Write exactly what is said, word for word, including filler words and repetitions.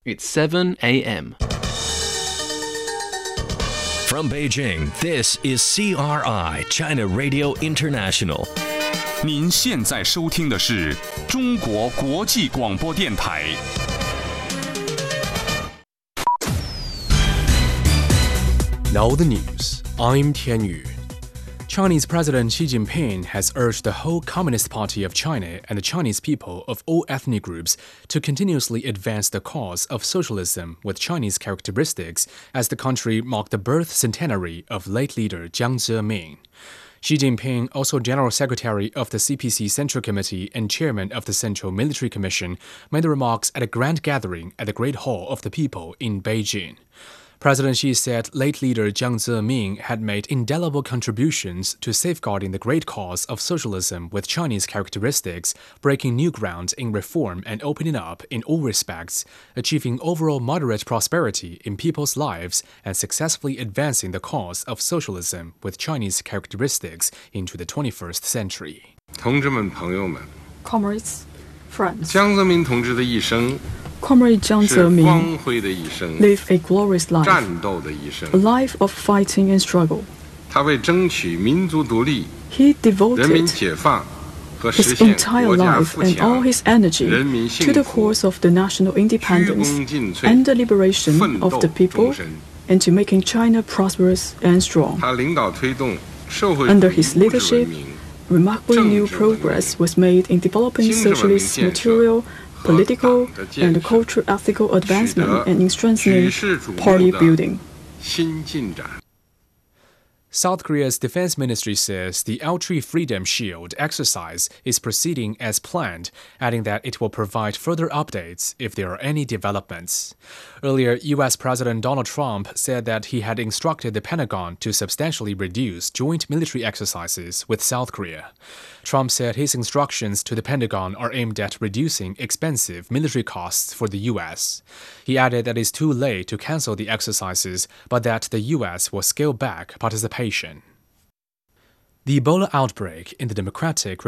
It's seven a m From Beijing, this is C R I, China Radio International. 您现在收听的是中国国际广播电台。 Now the news. I'm Tian Yu. Chinese President Xi Jinping has urged the whole Communist Party of China and the Chinese people of all ethnic groups to continuously advance the cause of socialism with Chinese characteristics as the country marked the birth centenary of late leader Jiang Zemin. Xi Jinping, also General Secretary of the C P C Central Committee and Chairman of the Central Military Commission, made the remarks at a grand gathering at the Great Hall of the People in Beijing. President Xi said late leader Jiang Zemin had made indelible contributions to safeguarding the great cause of socialism with Chinese characteristics, breaking new ground in reform and opening up in all respects, achieving overall moderate prosperity in people's lives, and successfully advancing the cause of socialism with Chinese characteristics into the twenty-first century. 同志们、朋友们 Comrades, friends. 江泽民同志的一生 Comrade Jiang 是 Zemin 光辉的一生， lived a glorious life, 战斗的一生。 a life of fighting and struggle. 他为争取民族独立、 He 人民 devoted 解放和实 his 现 entire 国家 life 富 and all 强、 his energy 人民 to 幸 the 福、 cause of the national 鞠 independence 躬尽瘁、 and the liberation 奋 of 斗 the people 终身。 and to making China prosperous and strong. 他领导推动社会 Under 主义 his 物质 leadership, 文明、 Remarkably new 政治文明、 progress was made in developing 精神文明 socialist 建设 material, 和 political 党的建 and 设 cultural ethical 取 advancement 得 and in strengthening 举世瞩 party 目的 building. 新进展。 South Korea's defense ministry says the Altri Freedom Shield exercise is proceeding as planned, adding that it will provide further updates if there are any developments. Earlier, U S President Donald Trump said that he had instructed the Pentagon to substantially reduce joint military exercises with South Korea. Trump said his instructions to the Pentagon are aimed at reducing expensive military costs for the U S. He added that it's too late to cancel the exercises, but that the U S will scale back participation. The Ebola outbreak in the Democratic